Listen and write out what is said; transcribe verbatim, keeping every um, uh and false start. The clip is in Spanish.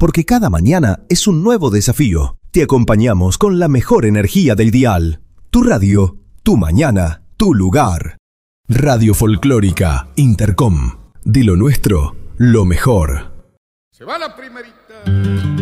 porque cada mañana es un nuevo desafío. Te acompañamos con la mejor energía del dial. Tu radio, tu mañana, tu lugar. Radio Folclórica Intercom. De lo nuestro, lo mejor. Se va la primerita.